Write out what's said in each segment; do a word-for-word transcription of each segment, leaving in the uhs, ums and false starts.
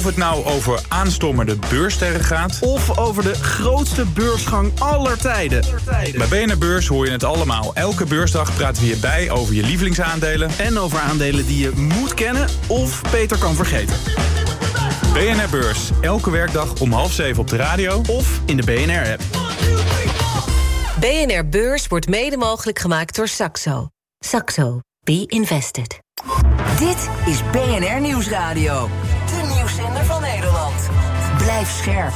Of het nou over aanstormende beurssterren gaat, of over de grootste beursgang aller tijden. Bij B N R Beurs hoor je het allemaal. Elke beursdag praten we hierbij over je lievelingsaandelen En over aandelen die je moet kennen of beter kan vergeten. B N R Beurs, elke werkdag om half zeven op de radio Of in de B N R-app. B N R Beurs wordt mede mogelijk gemaakt door Saxo. Saxo. Be invested. Dit is B N R Nieuwsradio. De nieuwszender van Nederland. Blijf scherp.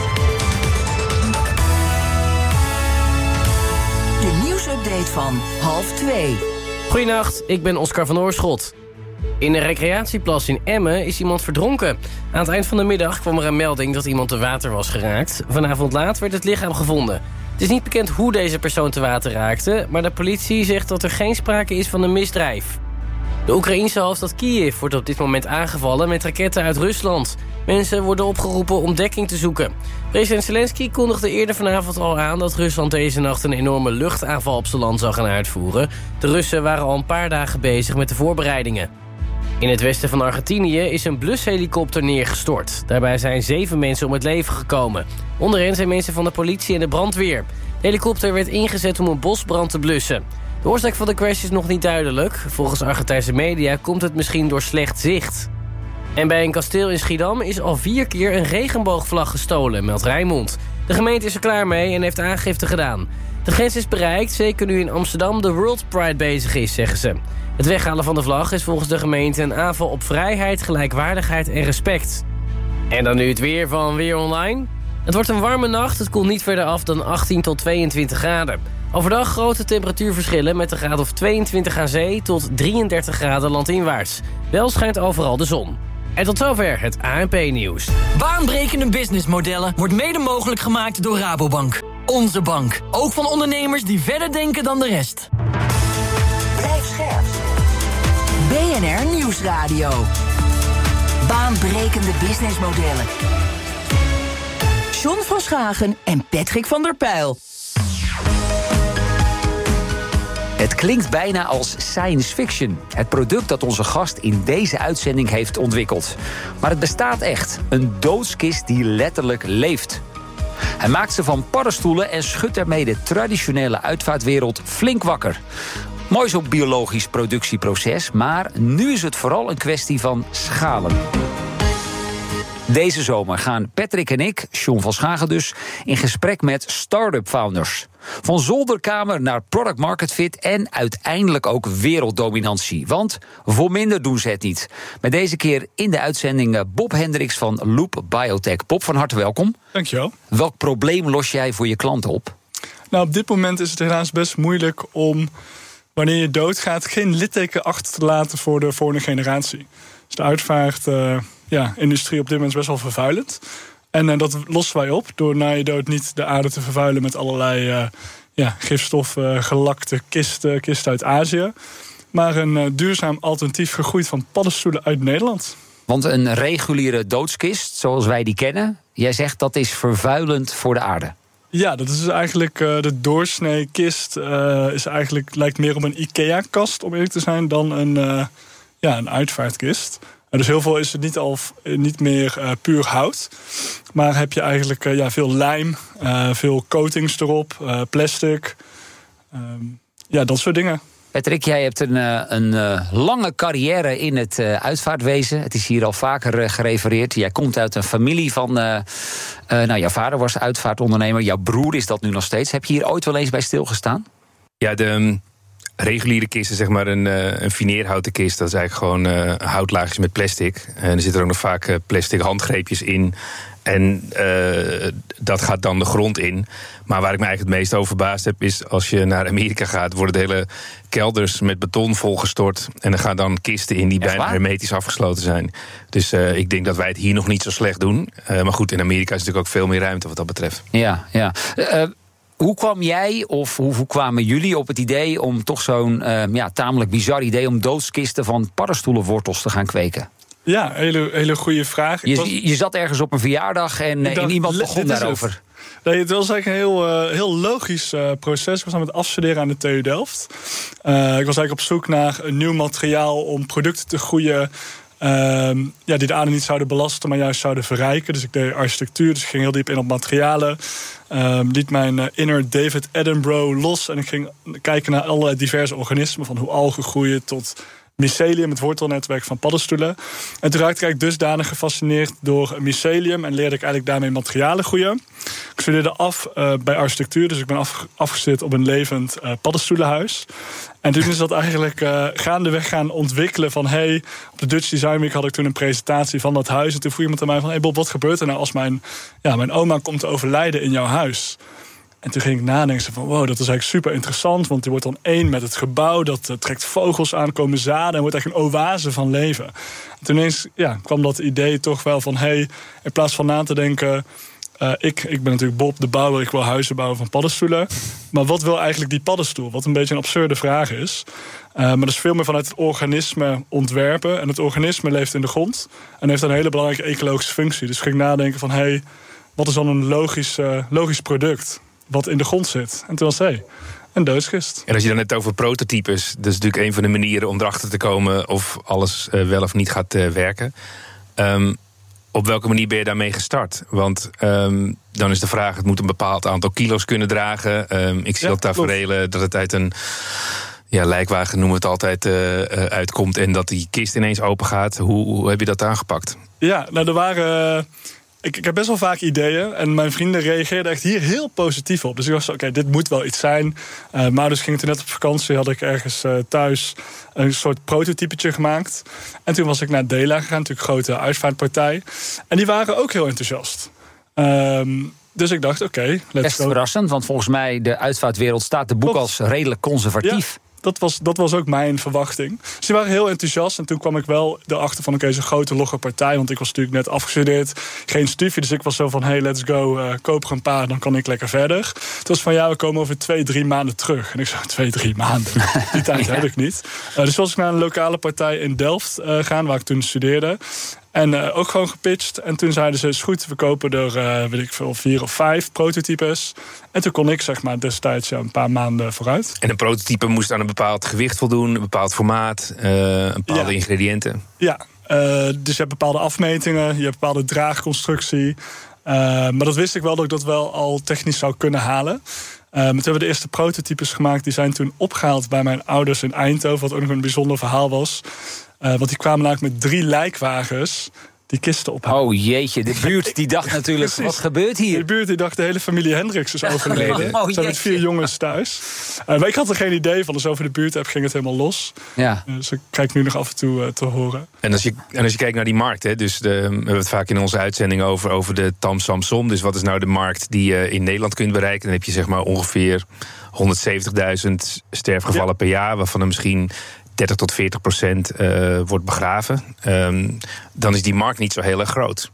De nieuwsupdate van half twee. Goedenacht, ik ben Oscar van Oorschot. In een recreatieplas in Emmen is iemand verdronken. Aan het eind van de middag kwam er een melding dat iemand te water was geraakt. Vanavond laat werd het lichaam gevonden. Het is niet bekend hoe deze persoon te water raakte, maar de politie zegt dat er geen sprake is van een misdrijf. De Oekraïense hoofdstad Kiev wordt op dit moment aangevallen met raketten uit Rusland. Mensen worden opgeroepen om dekking te zoeken. President Zelensky kondigde eerder vanavond al aan dat Rusland deze nacht een enorme luchtaanval op zijn land zou gaan uitvoeren. De Russen waren al een paar dagen bezig met de voorbereidingen. In het westen van Argentinië is een blushelikopter neergestort. Daarbij zijn zeven mensen om het leven gekomen. Onder hen zijn mensen van de politie en de brandweer. De helikopter werd ingezet om een bosbrand te blussen. De oorzaak van de crash is nog niet duidelijk. Volgens Argentijnse media komt het misschien door slecht zicht. En bij een kasteel in Schiedam is al vier keer een regenboogvlag gestolen, meldt Rijnmond. De gemeente is er klaar mee en heeft aangifte gedaan. De grens is bereikt, zeker nu in Amsterdam de World Pride bezig is, zeggen ze. Het weghalen van de vlag is volgens de gemeente een aanval op vrijheid, gelijkwaardigheid en respect. En dan nu het weer van Weer Online. Het wordt een warme nacht, het koelt niet verder af dan achttien tot tweeëntwintig graden. Overdag grote temperatuurverschillen met een graad of tweeëntwintig aan zee tot drieëndertig graden landinwaarts. Wel schijnt overal de zon. En tot zover het A N P-nieuws. Baanbrekende businessmodellen wordt mede mogelijk gemaakt door Rabobank. Onze bank. Ook van ondernemers die verder denken dan de rest. Blijf scherp. B N R Nieuwsradio. Baanbrekende businessmodellen. John van Schagen en Patrick van der Pijl. Het klinkt bijna als science fiction. Het product dat onze gast in deze uitzending heeft ontwikkeld. Maar het bestaat echt. Een doodskist die letterlijk leeft. Hij maakt ze van paddenstoelen en schudt ermee de traditionele uitvaartwereld flink wakker. Mooi zo'n biologisch productieproces, maar nu is het vooral een kwestie van schalen. Deze zomer gaan Patrick en ik, John van Schagen dus, in gesprek met start-up founders. Van zolderkamer naar product market fit en uiteindelijk ook werelddominantie. Want voor minder doen ze het niet. Met deze keer in de uitzending Bob Hendricks van Loop Biotech. Bob, van harte welkom. Dankjewel. Welk probleem los jij voor je klanten op? Nou, op dit moment is het helaas best moeilijk om, wanneer je doodgaat, geen litteken achter te laten voor de volgende generatie. Dus de uitvaart... Uh, Ja, industrie op dit moment is best wel vervuilend. En uh, dat lossen wij op door na je dood niet de aarde te vervuilen met allerlei uh, ja, gifstoffen, uh, gelakte kisten, kisten uit Azië. Maar een uh, duurzaam alternatief gegroeid van paddenstoelen uit Nederland. Want een reguliere doodskist, zoals wij die kennen, jij zegt dat is vervuilend voor de aarde. Ja, dat is dus eigenlijk uh, de doorsnee kist. Uh, is eigenlijk, lijkt meer op een IKEA-kast, om eerlijk te zijn, dan een, uh, ja, een uitvaartkist. Dus heel veel is het niet, al, niet meer uh, puur hout. Maar heb je eigenlijk uh, ja, veel lijm, uh, veel coatings erop, uh, plastic. Uh, ja, dat soort dingen. Patrick, jij hebt een, uh, een uh, lange carrière in het uh, uitvaartwezen. Het is hier al vaker uh, gerefereerd. Jij komt uit een familie van... Uh, uh, nou, jouw vader was uitvaartondernemer. Jouw broer is dat nu nog steeds. Heb je hier ooit wel eens bij stilgestaan? Ja, de... Um... reguliere kist is zeg maar een, uh, een fineerhouten kist. Dat is eigenlijk gewoon uh, houtlaagjes met plastic. En er zitten er ook nog vaak uh, plastic handgreepjes in. En uh, dat gaat dan de grond in. Maar waar ik me eigenlijk het meest over verbaasd heb... is als je naar Amerika gaat, worden de hele kelders met beton volgestort. En er gaan dan kisten in die Echt bijna waar? hermetisch afgesloten zijn. Dus uh, ik denk dat wij het hier nog niet zo slecht doen. Uh, maar goed, in Amerika is natuurlijk ook veel meer ruimte wat dat betreft. Ja, ja. Uh, Hoe kwam jij, of hoe, hoe kwamen jullie op het idee om toch zo'n uh, ja, tamelijk bizar idee om doodskisten van paddenstoelenwortels te gaan kweken? Ja, hele, hele goede vraag. Je, was... je zat ergens op een verjaardag en, dacht, en iemand begon daarover. Het. Nee, het was eigenlijk een heel, uh, heel logisch uh, proces. Ik was aan het afstuderen aan de T U Delft. Uh, ik was eigenlijk op zoek naar een nieuw materiaal om producten te groeien Um, ja, die de aarde niet zouden belasten, maar juist zouden verrijken. Dus ik deed architectuur, dus ik ging heel diep in op materialen. Um, liet mijn uh, inner David Attenborough los en ik ging kijken naar allerlei diverse organismen, van hoe algen groeien tot mycelium, het wortelnetwerk van paddenstoelen. En toen raakte ik eigenlijk dusdanig gefascineerd door mycelium en leerde ik eigenlijk daarmee materialen groeien. Ik studeerde af uh, bij architectuur, dus ik ben af, afgestudeerd op een levend uh, paddenstoelenhuis. En toen is dat eigenlijk uh, gaandeweg gaan ontwikkelen van, hey, op de Dutch Design Week had ik toen een presentatie van dat huis. En toen vroeg iemand aan mij van, hey Bob, wat gebeurt er nou als mijn, ja, mijn oma komt te overlijden in jouw huis? En toen ging ik nadenken van, wow, dat is eigenlijk super interessant, want die wordt dan één met het gebouw, dat uh, trekt vogels aan, komen zaden en wordt eigenlijk een oase van leven. En toen ineens ja, kwam dat idee toch wel van, hey, in plaats van na te denken, Uh, ik, ik ben natuurlijk Bob de bouwer, ik wil huizen bouwen van paddenstoelen. Maar wat wil eigenlijk die paddenstoel? Wat een beetje een absurde vraag is. Uh, maar dat is veel meer vanuit het organisme ontwerpen. En het organisme leeft in de grond en heeft een hele belangrijke ecologische functie. Dus ik ging nadenken van, hey, wat is dan een logisch, uh, logisch product wat in de grond zit? En toen was hey, een doodskist. En als je dan net over prototypes, dat is natuurlijk een van de manieren om erachter te komen of alles uh, wel of niet gaat uh, werken. Um, Op welke manier ben je daarmee gestart? Want um, dan is de vraag, het moet een bepaald aantal kilo's kunnen dragen. Um, ik zie ja, al taferelen dat het uit een ja, lijkwagen, noemen we het altijd, uh, uh, uitkomt en dat die kist ineens open gaat. Hoe, hoe heb je dat aangepakt? Ja, nou er waren... Uh... Ik, ik heb best wel vaak ideeën en mijn vrienden reageerden echt hier heel positief op. Dus ik dacht, oké, okay, dit moet wel iets zijn. Uh, mijn ouders gingen toen net op vakantie, had ik ergens uh, thuis een soort prototypetje gemaakt. En toen was ik naar Dela gegaan, natuurlijk een grote uitvaartpartij. En die waren ook heel enthousiast. Um, dus ik dacht, oké, okay, let's Best go. verrassend, want volgens mij de uitvaartwereld staat de boek Klopt. als redelijk conservatief. Ja. Dat was, dat was ook mijn verwachting. Dus die waren heel enthousiast. En toen kwam ik wel erachter van, oké, okay, zo'n grote logge partij. Want ik was natuurlijk net afgestudeerd. Geen studie, dus ik was zo van, hey, let's go. Uh, koop er een paar, dan kan ik lekker verder. Het was van, ja, we komen over twee, drie maanden terug. En ik zei, twee, drie maanden? Die tijd ja. heb ik niet. Uh, dus was ik naar een lokale partij in Delft uh, gaan, waar ik toen studeerde. En uh, ook gewoon gepitcht. En toen zeiden ze, is goed, we kopen er, uh, weet ik veel, vier of vijf prototypes. En toen kon ik, zeg maar, destijds ja, een paar maanden vooruit. En een prototype moest aan een bepaald gewicht voldoen, een bepaald formaat, uh, een bepaalde ja. ingrediënten. Ja, uh, dus je hebt bepaalde afmetingen, je hebt bepaalde draagconstructie. Uh, maar dat wist ik wel, dat ik dat wel al technisch zou kunnen halen. Uh, maar toen hebben we de eerste prototypes gemaakt. Die zijn toen opgehaald bij mijn ouders in Eindhoven, wat ook nog een bijzonder verhaal was. Uh, want die kwamen namelijk met drie lijkwagens die kisten ophalen. Oh jeetje, de buurt die dacht natuurlijk, wat gebeurt hier? De buurt die dacht, de hele familie Hendricks is overleden. Oh, Ze zijn met vier jongens thuis. Uh, maar ik had er geen idee van, dus over de buurt heb ging het helemaal los. Ja. Uh, dus ik krijg nu nog af en toe uh, te horen. En als je, en als je kijkt naar die markt, hè, dus de, we hebben het vaak in onze uitzending over, over de Tam Samsom. Dus wat is nou de markt die je in Nederland kunt bereiken? Dan heb je zeg maar ongeveer honderdzeventigduizend sterfgevallen ja. per jaar, waarvan er misschien dertig tot veertig procent uh, wordt begraven. Um, dan is die markt niet zo heel erg groot.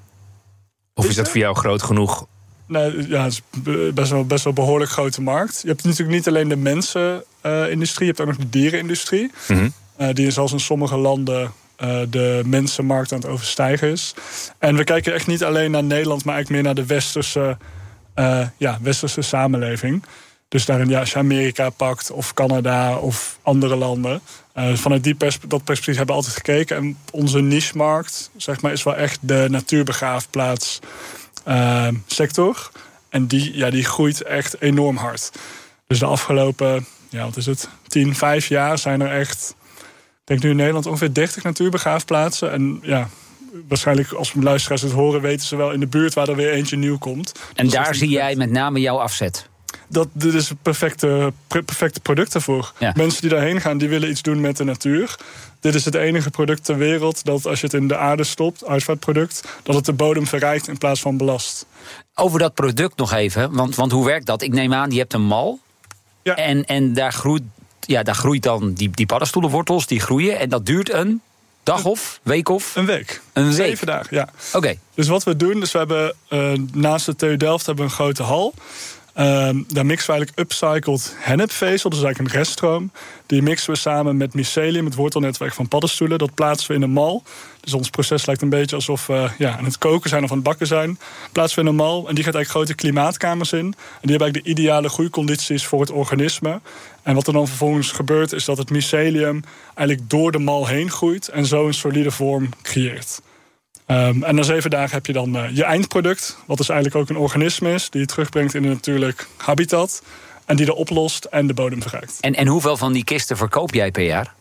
Of is, is dat voor jou groot genoeg? Nee, ja, het is best wel, best wel een behoorlijk grote markt. Je hebt natuurlijk niet alleen de mensenindustrie, uh, je hebt ook nog de dierenindustrie. Mm-hmm. Uh, die zelfs in sommige landen uh, de mensenmarkt aan het overstijgen is. En we kijken echt niet alleen naar Nederland, maar eigenlijk meer naar de westerse, uh, ja, westerse samenleving. Dus daarin, ja, als je Amerika pakt of Canada of andere landen. Uh, vanuit die perspe- dat perspectief hebben we altijd gekeken. En onze niche-markt, zeg maar, is wel echt de natuurbegraafplaats uh, sector. En die, ja, die groeit echt enorm hard. Dus de afgelopen, ja, wat is het, tien, vijf jaar zijn er echt, ik denk nu in Nederland ongeveer dertig natuurbegraafplaatsen. En ja, waarschijnlijk als luisteraars het horen, weten ze wel in de buurt waar er weer eentje nieuw komt. En dus daar zie jij met name jouw afzet? Dat, dit is het perfecte, perfecte product daarvoor. Ja. Mensen die daarheen gaan, die willen iets doen met de natuur. Dit is het enige product ter wereld dat als je het in de aarde stopt, uitvaartproduct, dat het de bodem verrijkt in plaats van belast. Over dat product nog even, want, want hoe werkt dat? Ik neem aan, je hebt een mal. Ja. En, en daar, groeit, ja, daar groeit dan die, die paddenstoelenwortels, die groeien. En dat duurt een dag of, week of? Een week. Een week? Zeven dagen, ja. Oké. Okay. Dus wat we doen, dus we hebben uh, naast de T U Delft hebben we een grote hal. Um, daar mixen we eigenlijk upcycled hennepvezel, dus eigenlijk een reststroom. Die mixen we samen met mycelium, het wortelnetwerk van paddenstoelen. Dat plaatsen we in een mal. Dus ons proces lijkt een beetje alsof we ja, aan het koken zijn of aan het bakken zijn. Plaatsen we in een mal en die gaat eigenlijk grote klimaatkamers in. En die hebben eigenlijk de ideale groeicondities voor het organisme. En wat er dan vervolgens gebeurt is dat het mycelium eigenlijk door de mal heen groeit en zo een solide vorm creëert. Um, en na zeven dagen heb je dan uh, je eindproduct, wat dus eigenlijk ook een organisme is die je terugbrengt in een natuurlijk habitat en die er oplost en de bodem verrijkt. En, en hoeveel van die kisten verkoop jij per jaar?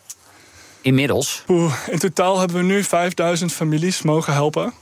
Inmiddels? Oeh, in totaal hebben we nu vijfduizend families mogen helpen.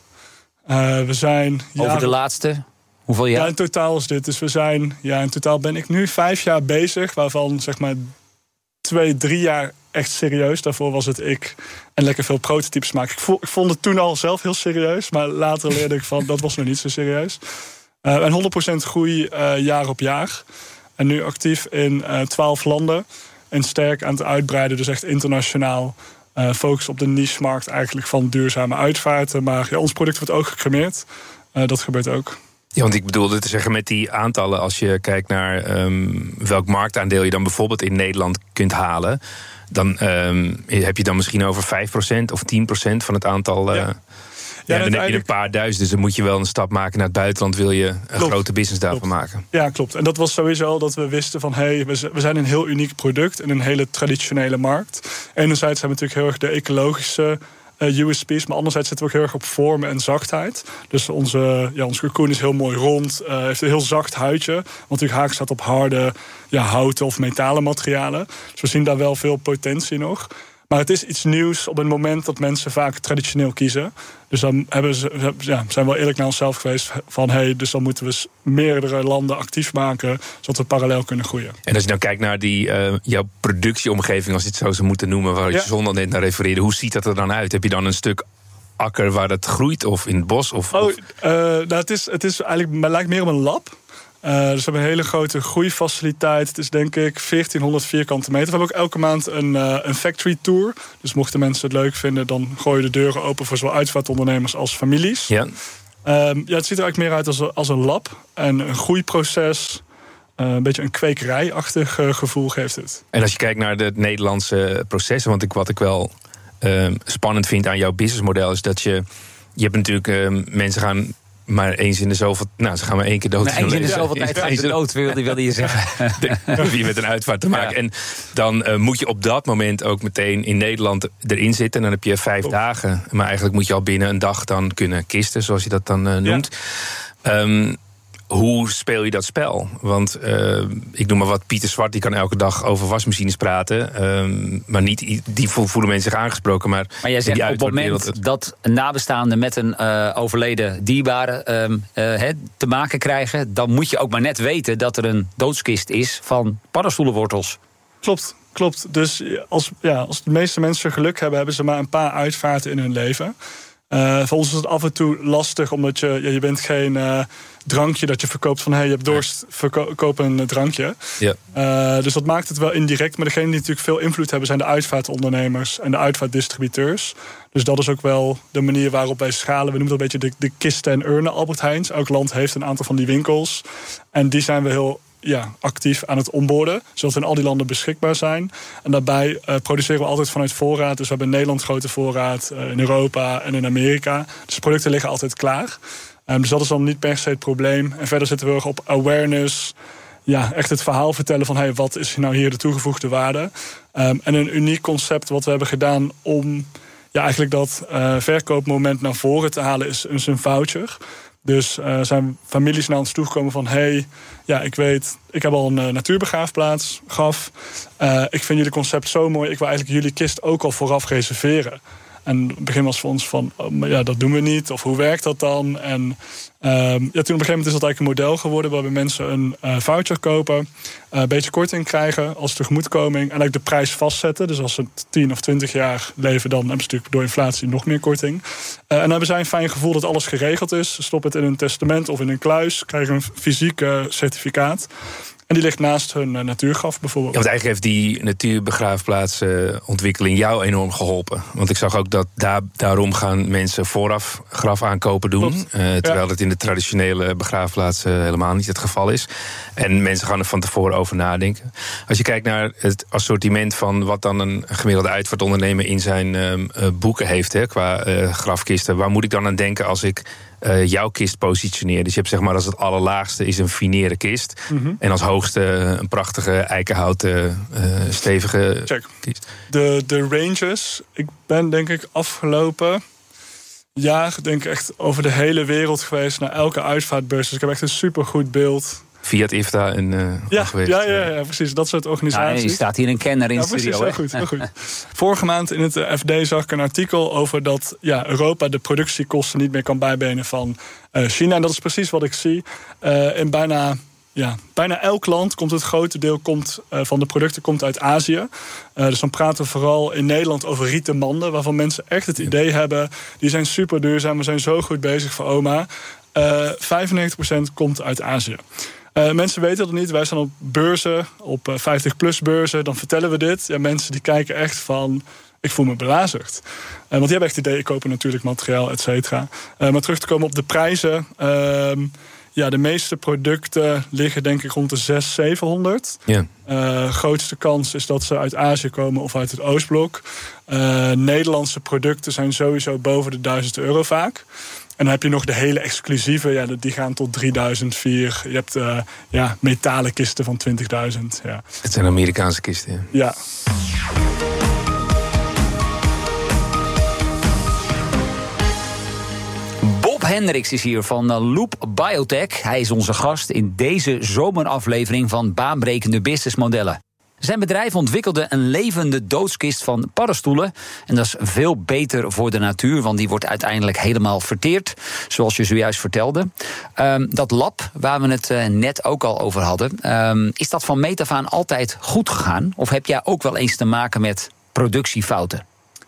Uh, we zijn over jaren... de laatste? Hoeveel jaar? Ja, in totaal is dit. Dus we zijn, ja, in totaal ben ik nu vijf jaar bezig, waarvan zeg maar twee, drie jaar echt serieus. Daarvoor was het ik en lekker veel prototypes maken. Ik, vo- ik vond het toen al zelf heel serieus, maar later leerde ik van dat was nog niet zo serieus. Uh, en honderd procent groei uh, jaar op jaar. En nu actief in uh, twaalf landen. En sterk aan het uitbreiden, dus echt internationaal. Uh, focus op de niche-markt eigenlijk van duurzame uitvaarten. Maar ja, ons product wordt ook gecremeerd. Uh, dat gebeurt ook. Ja, want ik bedoelde te zeggen met die aantallen, als je kijkt naar um, welk marktaandeel je dan bijvoorbeeld in Nederland kunt halen, dan um, heb je dan misschien over vijf procent of tien procent van het aantal. Uh, ja. Ja, ja, dan heb je een paar duizend, dus dan moet je wel een stap maken naar het buitenland, wil je een klopt, grote business daarvan klopt. maken. Ja, klopt. En dat was sowieso dat we wisten van, hé, hey, we zijn een heel uniek product in een hele traditionele markt. Enerzijds zijn we natuurlijk heel erg de ecologische Uh, U S P's, maar anderzijds zitten we ook heel erg op vorm en zachtheid. Dus onze, ja, ons cocoon is heel mooi rond, uh, heeft een heel zacht huidje, want natuurlijk haak staat op harde ja, houten of metalen materialen. Dus we zien daar wel veel potentie nog. Maar het is iets nieuws op het moment dat mensen vaak traditioneel kiezen. Dus dan hebben ze, ja, zijn we wel eerlijk naar onszelf geweest van, hey, dus dan moeten we meerdere landen actief maken, zodat we parallel kunnen groeien. En als je nou kijkt naar die, uh, jouw productieomgeving, als je het zo zou moeten noemen, waar je ja. Zon al net naar refereerde, hoe ziet dat er dan uit? Heb je dan een stuk akker waar het groeit of in het bos? Of, oh, of? Uh, nou, het is, het is eigenlijk, het lijkt meer op een lab. Uh, dus we hebben een hele grote groeifaciliteit. Het is denk ik veertienhonderd vierkante meter. We hebben ook elke maand een, uh, een factory tour. Dus mochten mensen het leuk vinden, dan gooien de deuren open voor zowel uitvaartondernemers als families. Ja. Um, ja, het ziet er eigenlijk meer uit als, als een lab. En een groeiproces, uh, een beetje een kwekerijachtig uh, gevoel geeft het. En als je kijkt naar de Nederlandse processen, want ik, wat ik wel uh, spannend vind aan jouw businessmodel is dat je, je hebt natuurlijk uh, mensen gaan maar eens in de zoveel. Nou, ze gaan maar één keer dood. Maar eens in de zoveel ja, tijd gaan ze dood, wilde, wilde je zeggen. Wie met een uitvaart te maken. Ja. En dan uh, moet je op dat moment ook meteen in Nederland erin zitten. En dan heb je vijf oh. dagen. Maar eigenlijk moet je al binnen een dag dan kunnen kisten, zoals je dat dan uh, noemt. Ja. Um, Hoe speel je dat spel? Want uh, ik noem maar wat, Pieter Zwart, die kan elke dag over wasmachines praten. Um, maar niet, die voelen mensen zich aangesproken. Maar, maar jij zegt op het moment het... dat een nabestaande met een uh, overleden dierbare um, uh, he, te maken krijgen, dan moet je ook maar net weten dat er een doodskist is van paddenstoelenwortels. Klopt, klopt. Dus als, ja, als de meeste mensen geluk hebben, hebben ze maar een paar uitvaarten in hun leven. Uh, voor ons is het af en toe lastig, omdat je, ja, je bent geen uh, drankje dat je verkoopt van, hé, hey, je hebt dorst, verko- koop een uh, drankje. Ja. Uh, dus dat maakt het wel indirect. Maar degene die natuurlijk veel invloed hebben zijn de uitvaartondernemers en de uitvaartdistributeurs. Dus dat is ook wel de manier waarop wij schalen. We noemen dat een beetje de, de kisten en urnen Albert Heijns. Elk land heeft een aantal van die winkels. En die zijn we heel ja, actief aan het onboarden, zodat we in al die landen beschikbaar zijn. En daarbij uh, produceren we altijd vanuit voorraad. Dus we hebben in Nederland grote voorraad, uh, in Europa en in Amerika. Dus de producten liggen altijd klaar. Um, dus dat is dan niet per se het probleem. En verder zitten we erg op awareness. Ja, echt het verhaal vertellen van, hey, wat is nou hier de toegevoegde waarde? Um, en een uniek concept wat we hebben gedaan om ja, eigenlijk dat uh, verkoopmoment naar voren te halen is, is een voucher. Dus uh, zijn families naar ons toegekomen van, hey, ja, ik weet, ik heb al een uh, natuurbegraafplaats, gaf. Uh, ik vind jullie concept zo mooi, ik wil eigenlijk jullie kist ook al vooraf reserveren. En het begin was voor ons van, oh, maar ja, dat doen we niet. Of hoe werkt dat dan? En um, ja, toen op een gegeven moment is dat eigenlijk een model geworden waarbij mensen een uh, voucher kopen, uh, een beetje korting krijgen als tegemoetkoming en eigenlijk de prijs vastzetten. Dus als ze tien of twintig jaar leven, dan hebben ze natuurlijk door inflatie nog meer korting. Uh, en dan hebben zij een fijn gevoel dat alles geregeld is. Ze stoppen het in een testament of in een kluis, krijgen een fysiek uh, certificaat. En die ligt naast hun uh, natuurgraf bijvoorbeeld. Ja, want eigenlijk heeft die natuurbegraafplaatsontwikkeling jou enorm geholpen. Want ik zag ook dat daar, daarom gaan mensen vooraf graf aankopen doen. Uh, terwijl ja. het in de traditionele begraafplaatsen helemaal niet het geval is. En mensen gaan er van tevoren over nadenken. Als je kijkt naar het assortiment van wat dan een gemiddelde uitvaartondernemer in zijn uh, boeken heeft, hè, qua uh, grafkisten, waar moet ik dan aan denken als ik Uh, jouw kist positioneer? Dus je hebt zeg maar als het allerlaagste is een finere kist. Mm-hmm. En als hoogste een prachtige eikenhouten uh, stevige Check. kist. De, de ranges. Ik ben denk ik afgelopen jaar denk ik echt over de hele wereld geweest naar elke uitvaartbeurs. Dus ik heb echt een supergoed beeld. Fiat I F T A en uh, ja, geweest. Ja, ja, ja, precies. Dat soort organisaties. Ja, je staat hier een kenner in ja, de studio. Precies, heel goed, heel goed. Vorige maand in het F D zag ik een artikel over dat ja, Europa de productiekosten niet meer kan bijbenen van uh, China. En dat is precies wat ik zie. Uh, in bijna, ja, bijna elk land komt het grote deel komt, uh, van de producten komt uit Azië. Uh, dus dan praten we vooral in Nederland over rieten manden, waarvan mensen echt het idee hebben, die zijn super duurzaam, we zijn zo goed bezig voor oma. Uh, vijfennegentig procent komt uit Azië. Uh, mensen weten dat niet. Wij staan op beurzen, op uh, vijftig plus beurzen. Dan vertellen we dit. Ja, mensen die kijken echt van, ik voel me belazerd. Uh, want die hebben echt het idee, ik koop natuurlijk materiaal, et cetera. Uh, maar terug te komen op de prijzen. Uh, ja, de meeste producten liggen denk ik rond de zeshonderd, zevenhonderd. Ja. Uh, grootste kans is dat ze uit Azië komen of uit het Oostblok. Uh, Nederlandse producten zijn sowieso boven de duizend euro vaak. En dan heb je nog de hele exclusieve, ja, die gaan tot drieduizend, vier. Je hebt uh, ja, metalen kisten van twintigduizend. Ja. Het zijn Amerikaanse kisten, ja. Ja. Bob Hendricks is hier van Loop Biotech. Hij is onze gast in deze zomeraflevering van Baanbrekende Businessmodellen. Zijn bedrijf ontwikkelde een levende doodskist van paddenstoelen. En dat is veel beter voor de natuur, want die wordt uiteindelijk helemaal verteerd, zoals je zojuist vertelde. Um, dat lab, waar we het uh, net ook al over hadden, um, is dat van meet af aan altijd goed gegaan? Of heb jij ook wel eens te maken met productiefouten?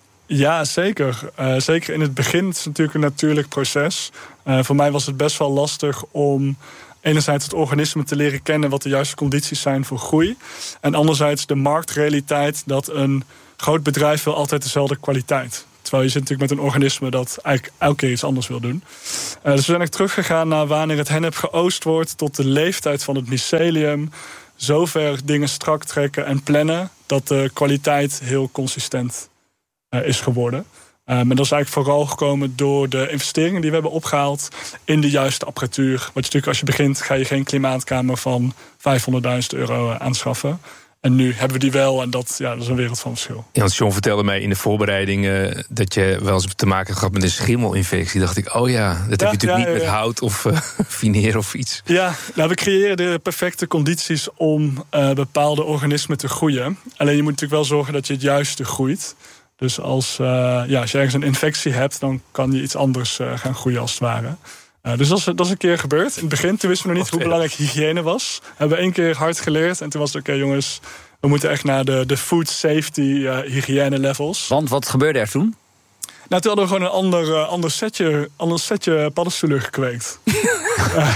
Ja, zeker. Uh, zeker in het begin. Het is natuurlijk een natuurlijk proces. Uh, voor mij was het best wel lastig om enerzijds het organisme te leren kennen wat de juiste condities zijn voor groei. En anderzijds de marktrealiteit dat een groot bedrijf wil altijd dezelfde kwaliteit. Terwijl je zit natuurlijk met een organisme dat eigenlijk elke keer iets anders wil doen. Uh, dus we zijn ook teruggegaan naar wanneer het hennep geoost wordt, tot de leeftijd van het mycelium. Zover dingen strak trekken en plannen dat de kwaliteit heel consistent uh, is geworden. Um, en dat is eigenlijk vooral gekomen door de investeringen die we hebben opgehaald in de juiste apparatuur. Want natuurlijk als je begint ga je geen klimaatkamer van vijfhonderdduizend euro aanschaffen. En nu hebben we die wel en dat, ja, dat is een wereld van verschil. Ja, want John vertelde mij in de voorbereiding uh, dat je wel eens te maken gehad met een schimmelinfectie. Dacht ik, oh ja, dat ja, heb je natuurlijk ja, niet ja, ja. met hout of uh, vineer of iets. Ja, nou, we creëren de perfecte condities om uh, bepaalde organismen te groeien. Alleen je moet natuurlijk wel zorgen dat je het juiste groeit. Dus als, uh, ja, als je ergens een infectie hebt, dan kan je iets anders uh, gaan groeien als het ware. Uh, dus dat is, dat is een keer gebeurd. In het begin toen wisten we nog niet hoe belangrijk hygiëne was. Hebben we één keer hard geleerd. En toen was het oké, okay, jongens, we moeten echt naar de, de food safety uh, hygiëne levels. Want wat gebeurde er toen? Nou, toen hadden we gewoon een ander, uh, ander, setje, ander setje paddenstoelen gekweekt. uh,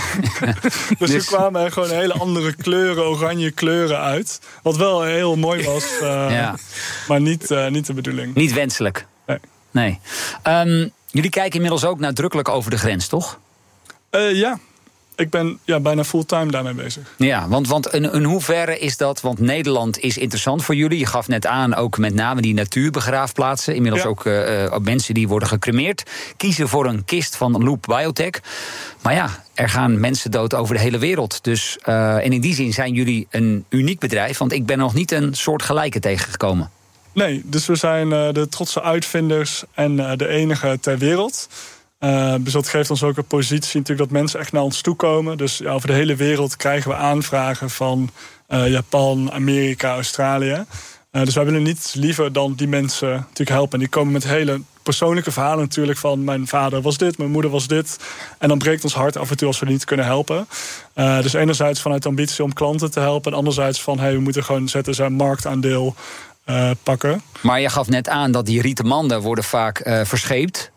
dus er kwamen er gewoon hele andere kleuren, oranje kleuren uit. Wat wel heel mooi was, uh, ja. maar niet, uh, niet de bedoeling. Niet wenselijk. Nee. nee. Um, jullie kijken inmiddels ook nadrukkelijk over de grens, toch? Uh, ja. Ik ben ja, bijna fulltime daarmee bezig. Ja, want, want in, in hoeverre is dat? Want Nederland is interessant voor jullie. Je gaf net aan, ook met name die natuurbegraafplaatsen. Inmiddels ja. ook, uh, ook mensen die worden gecremeerd. Kiezen voor een kist van Loop Biotech. Maar ja, er gaan mensen dood over de hele wereld. Dus, uh, en in die zin zijn jullie een uniek bedrijf. Want ik ben nog niet een soort gelijke tegengekomen. Nee, dus we zijn uh, de trotse uitvinders en uh, de enige ter wereld. Uh, dus dat geeft ons ook een positie natuurlijk dat mensen echt naar ons toe komen. Dus ja, over de hele wereld krijgen we aanvragen van uh, Japan, Amerika, Australië. Uh, dus wij willen niets liever dan die mensen natuurlijk helpen. En die komen met hele persoonlijke verhalen natuurlijk van mijn vader was dit, mijn moeder was dit. En dan breekt ons hart af en toe als we niet kunnen helpen. Uh, dus enerzijds vanuit de ambitie om klanten te helpen. En anderzijds van hey, we moeten gewoon zetten zijn marktaandeel uh, pakken. Maar je gaf net aan dat die rieten manden worden vaak uh, verscheept.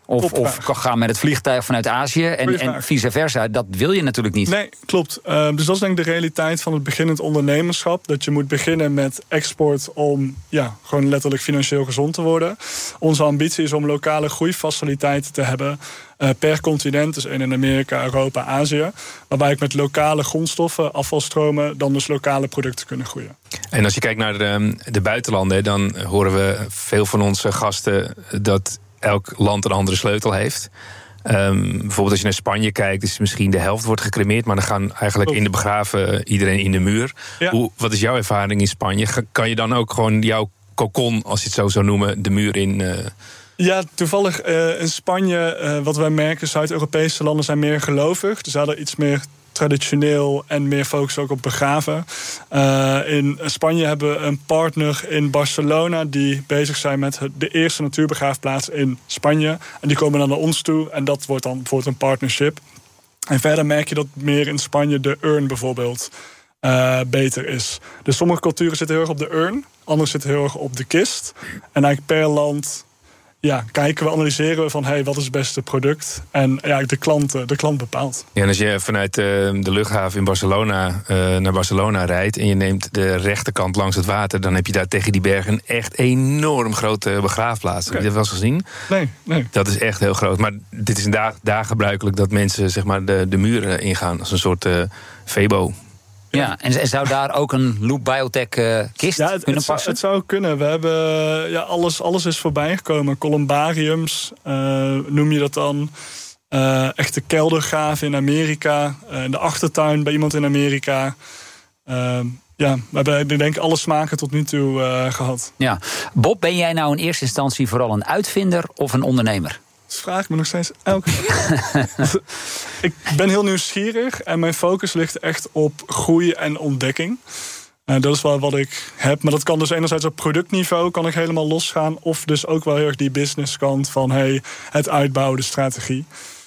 Of, of gaan met het vliegtuig vanuit Azië en, en vice versa. Dat wil je natuurlijk niet. Nee, klopt. Uh, dus dat is denk ik de realiteit van het beginnend ondernemerschap. Dat je moet beginnen met export om ja, gewoon letterlijk financieel gezond te worden. Onze ambitie is om lokale groeifaciliteiten te hebben uh, per continent. Dus één in Amerika, Europa, Azië. Waarbij ik met lokale grondstoffen, afvalstromen, dan dus lokale producten kunnen groeien. En als je kijkt naar de, de buitenlanden, dan horen we veel van onze gasten dat elk land een andere sleutel heeft. Um, bijvoorbeeld als je naar Spanje kijkt, is misschien de helft wordt gecremeerd, maar dan gaan eigenlijk in de begraven iedereen in de muur. Ja. Hoe, wat is jouw ervaring in Spanje? Kan je dan ook gewoon jouw kokon, als je het zo zou noemen, de muur in? Uh... Ja, toevallig uh, in Spanje, uh, wat wij merken, Zuid-Europese landen zijn meer gelovig. Dus hadden iets meer traditioneel en meer focus ook op begraven. Uh, in Spanje hebben we een partner in Barcelona die bezig zijn met de eerste natuurbegraafplaats in Spanje. En die komen dan naar ons toe en dat wordt dan bijvoorbeeld een partnership. En verder merk je dat meer in Spanje de urn bijvoorbeeld uh, beter is. Dus sommige culturen zitten heel erg op de urn, andere zitten heel erg op de kist. En eigenlijk per land ja, kijken we, analyseren we van hey, wat is het beste product? En ja, de klant, de klant bepaalt. Ja, en als je vanuit uh, de luchthaven in Barcelona uh, naar Barcelona rijdt en je neemt de rechterkant langs het water, dan heb je daar tegen die bergen een echt enorm grote begraafplaats. Okay. Heb je dat wel eens gezien? Nee, nee. Dat is echt heel groot. Maar dit is daar, daar gebruikelijk dat mensen zeg maar, de, de muren ingaan als een soort uh, Febo. Ja, en zou daar ook een Loop Biotech uh, kist ja, het, kunnen het passen? Zou, het zou kunnen. We hebben, ja, alles, alles is voorbij gekomen. Columbariums, uh, noem je dat dan. Uh, echte keldergraven in Amerika. Uh, in de achtertuin bij iemand in Amerika. Uh, ja, we hebben ik denk alle smaken tot nu toe uh, gehad. Ja. Bob, ben jij nou in eerste instantie vooral een uitvinder of een ondernemer? Dat vraag ik me nog steeds elke keer. Ik ben heel nieuwsgierig en mijn focus ligt echt op groei en ontdekking. Uh, dat is wel wat ik heb. Maar dat kan dus enerzijds op productniveau kan ik helemaal losgaan. Of dus ook wel heel erg die businesskant van hey, het uitbouwen, de strategie.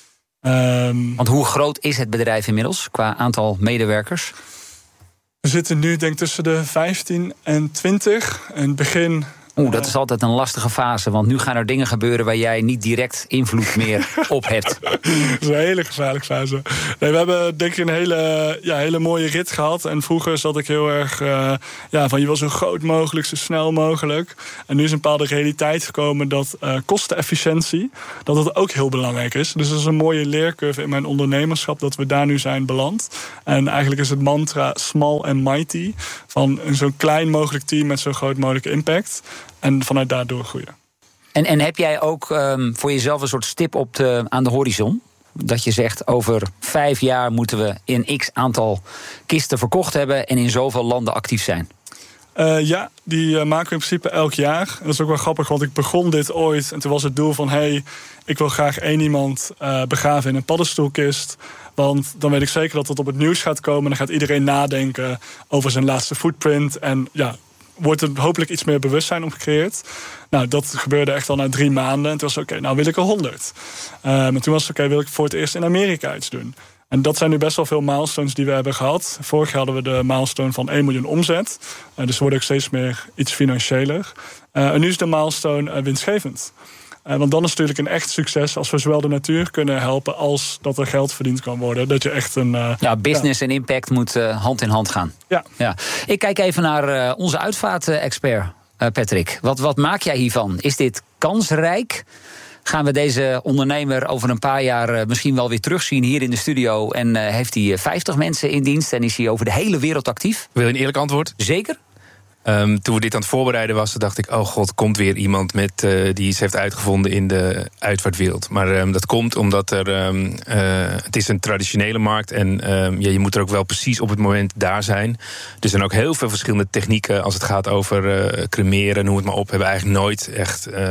Um, Want hoe groot is het bedrijf inmiddels qua aantal medewerkers? We zitten nu denk ik tussen de vijftien en twintig. In het begin Oeh, dat is altijd een lastige fase, want nu gaan er dingen gebeuren waar jij niet direct invloed meer op hebt. Dat is een hele gevaarlijke fase. Nee, we hebben denk ik een hele, ja, hele mooie rit gehad. En vroeger zat ik heel erg uh, ja, van je wil zo groot mogelijk, zo snel mogelijk. En nu is een bepaalde realiteit gekomen dat uh, kostenefficiëntie, dat dat ook heel belangrijk is. Dus dat is een mooie leercurve in mijn ondernemerschap dat we daar nu zijn beland. En eigenlijk is het mantra small and mighty. Van zo'n klein mogelijk team met zo'n groot mogelijke impact. En vanuit daar doorgroeien. En, en heb jij ook um, voor jezelf een soort stip op de, aan de horizon? Dat je zegt, over vijf jaar moeten we in x aantal kisten verkocht hebben en in zoveel landen actief zijn? Uh, ja, die uh, maken we in principe elk jaar. En dat is ook wel grappig, want ik begon dit ooit en toen was het doel van hey, ik wil graag één iemand uh, begraven in een paddenstoelkist. Want dan weet ik zeker dat het op het nieuws gaat komen. En dan gaat iedereen nadenken over zijn laatste footprint. En ja, wordt er hopelijk iets meer bewustzijn op gecreëerd. Nou, dat gebeurde echt al na drie maanden. En toen was het oké, okay, nou wil ik er honderd. Uh, maar toen was het oké, okay, wil ik voor het eerst in Amerika iets doen. En dat zijn nu best wel veel milestones die we hebben gehad. Vorig jaar hadden we de milestone van één miljoen omzet. Uh, dus we worden ook steeds meer iets financiëler. Uh, en nu is de milestone uh, winstgevend. Uh, want dan is het natuurlijk een echt succes als we zowel de natuur kunnen helpen als dat er geld verdiend kan worden. Dat je echt een uh, ja, business ja. en impact moet uh, hand in hand gaan. Ja. Ja. Ik kijk even naar uh, onze uitvaart-expert, uh, Patrick. Wat, wat maak jij hiervan? Is dit kansrijk? Gaan we deze ondernemer over een paar jaar uh, misschien wel weer terugzien hier in de studio? En uh, heeft hij vijftig mensen in dienst en is hij over de hele wereld actief? Wil je een eerlijk antwoord? Zeker. Um, toen we dit aan het voorbereiden was, dacht ik, oh god, komt weer iemand met, uh, die iets heeft uitgevonden in de uitvaartwereld. Maar um, dat komt omdat er, um, uh, het is een traditionele markt en um, ja, je moet er ook wel precies op het moment daar zijn. Er zijn ook heel veel verschillende technieken als het gaat over uh, cremeren, noem het maar op, hebben eigenlijk nooit echt uh,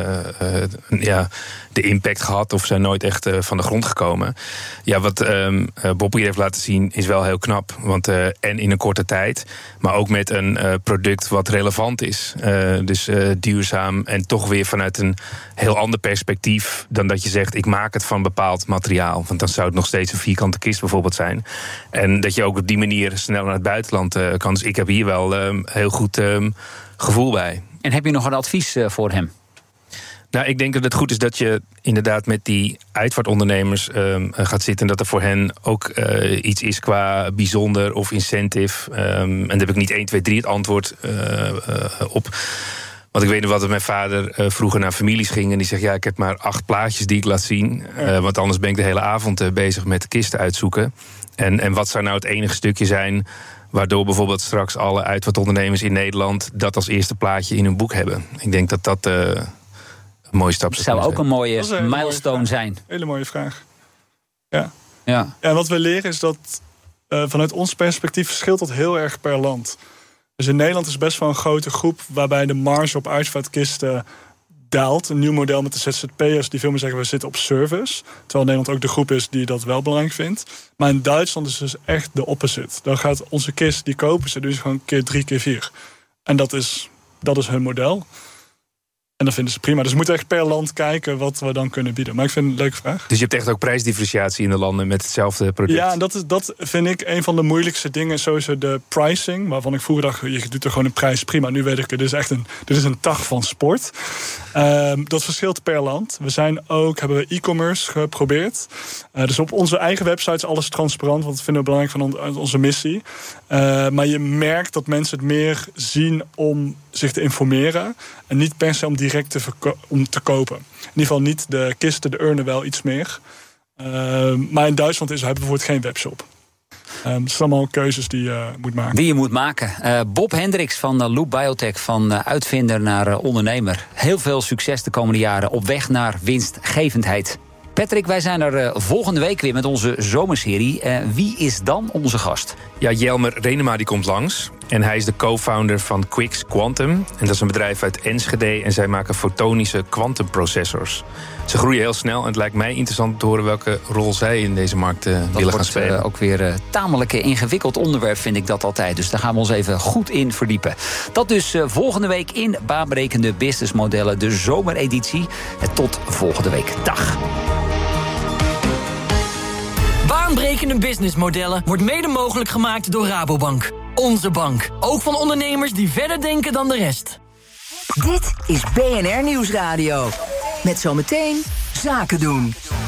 uh, ja, de impact gehad of zijn nooit echt uh, van de grond gekomen. Ja, wat um, uh, Bob hier heeft laten zien is wel heel knap, want uh, en in een korte tijd, maar ook met een uh, product wat relevant is. Uh, dus uh, duurzaam en toch weer vanuit een heel ander perspectief dan dat je zegt, ik maak het van bepaald materiaal. Want dan zou het nog steeds een vierkante kist bijvoorbeeld zijn. En dat je ook op die manier snel naar het buitenland uh, kan. Dus ik heb hier wel um, heel goed um, gevoel bij. En heb je nog een advies uh, voor hem? Nou, ik denk dat het goed is dat je inderdaad met die uitvaartondernemers um, gaat zitten... en dat er voor hen ook uh, iets is qua bijzonder of incentive. Um, en daar heb ik niet één, twee, drie het antwoord uh, uh, op. Want ik weet nog wat mijn vader uh, vroeger naar families ging... en die zegt, ja, ik heb maar acht plaatjes die ik laat zien. Uh, want anders ben ik de hele avond uh, bezig met de kisten uitzoeken. En, en wat zou nou het enige stukje zijn... waardoor bijvoorbeeld straks alle uitvaartondernemers in Nederland... dat als eerste plaatje in hun boek hebben. Ik denk dat dat... Uh, Een mooie stap zou ook zijn. Een mooie een milestone mooie zijn. Hele mooie vraag. Ja. Ja. En wat we leren is dat uh, vanuit ons perspectief verschilt dat heel erg per land. Dus in Nederland is best wel een grote groep waarbij de marge op uitvaartkisten daalt. Een nieuw model met de Z Z P'ers die veel meer zeggen we zitten op service. Terwijl Nederland ook de groep is die dat wel belangrijk vindt. Maar in Duitsland is dus echt de opposite. Dan gaat onze kist, die kopen ze dus gewoon keer drie, keer vier. En dat is, dat is hun model. En dat vinden ze prima. Dus we moeten echt per land kijken wat we dan kunnen bieden. Maar ik vind het een leuke vraag. Dus je hebt echt ook prijsdifferentiatie in de landen met hetzelfde product? Ja, en dat, is, dat vind ik een van de moeilijkste dingen. Sowieso de pricing. Waarvan ik vroeger dacht, je doet er gewoon een prijs. Prima, nu weet ik, dit is echt een, dit is een tak van sport. Um, dat verschilt per land. We zijn ook, hebben we e-commerce geprobeerd. Uh, dus op onze eigen website is alles transparant. Want dat vinden we belangrijk van on, onze missie. Uh, maar je merkt dat mensen het meer zien om zich te informeren. En niet per se om direct te, verko- om te kopen. In ieder geval niet de kisten, de urnen wel iets meer. Uh, maar in Duitsland is, hebben we bijvoorbeeld geen webshop. Um, het zijn allemaal keuzes die je moet maken. Die je moet maken. Uh, Bob Hendricks van uh, Loop Biotech, van uh, uitvinder naar uh, ondernemer. Heel veel succes de komende jaren op weg naar winstgevendheid. Patrick, wij zijn er uh, volgende week weer met onze zomerserie. Uh, wie is dan onze gast? Ja, Jelmer Renema die komt langs. En hij is de co-founder van Quix Quantum. En dat is een bedrijf uit Enschede. En zij maken fotonische quantumprocessors. Ze groeien heel snel. En het lijkt mij interessant om te horen welke rol zij in deze markt uh, willen gaan spelen. Uh, ook weer een uh, tamelijk ingewikkeld onderwerp, vind ik dat altijd. Dus daar gaan we ons even goed in verdiepen. Dat dus uh, volgende week in Baanbrekende Businessmodellen, de zomereditie. En tot volgende week. Dag. Baanbrekende businessmodellen wordt mede mogelijk gemaakt door Rabobank. Onze bank. Ook van ondernemers die verder denken dan de rest. Dit is B N R Nieuwsradio. Met zometeen Zaken doen.